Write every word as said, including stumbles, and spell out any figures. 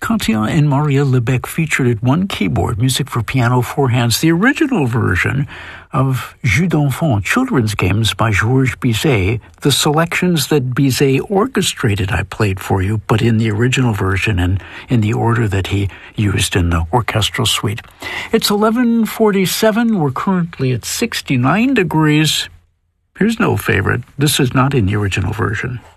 Katja and Maria Lebec featured at one keyboard, music for piano, four hands, the original version of Jeux d'Enfants, children's games by Georges Bizet. The selections that Bizet orchestrated I played for you, but in the original version and in the order that he used in the orchestral suite. It's eleven forty-seven. We're currently at sixty-nine degrees. Here's no favorite. This is not in the original version.